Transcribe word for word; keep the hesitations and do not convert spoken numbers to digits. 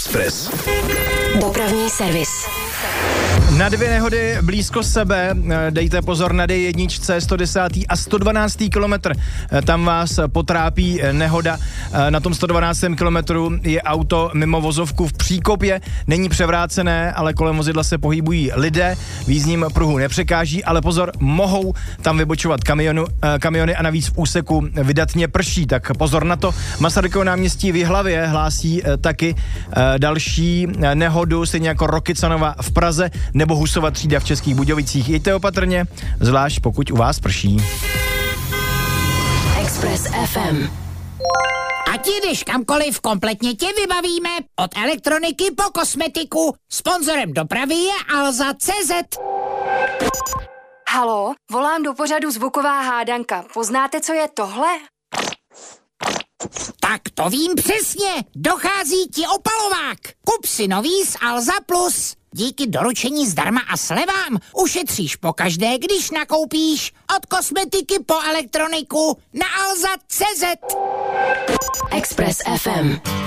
Express. Dopravní servis. Na dvě nehody blízko sebe, dejte pozor na D jedna, sto deset a sto dvanáct kilometr, tam vás potrápí nehoda. Na tom sto dvanáct kilometru je auto mimo vozovku v příkopě, není převrácené, ale kolem vozidla se pohybují lidé, v jízdním pruhu nepřekáží, ale pozor, mohou tam vybočovat kamionu, kamiony a navíc v úseku vydatně prší, tak pozor na to. Masarykovo náměstí v Jihlavě hlásí taky další nehodu, stejně jako Rokycanova v Praze nebo Husova třída v Českých Budějovicích. Jeďte opatrně, zvlášť pokud u vás prší. Express F M. Ať jdeš kamkoliv, kompletně tě vybavíme. Od elektroniky po kosmetiku. Sponzorem dopravy je Alza tečka cé zet. Haló, volám do pořadu Zvuková hádanka. Poznáte, co je tohle? Tak to vím přesně. Dochází ti opalovák. Kup si nový z Alza Plus. Díky doručení zdarma a slevám ušetříš pokaždé, když nakoupíš. Od kosmetiky po elektroniku na Alza tečka cé zet. Express F M.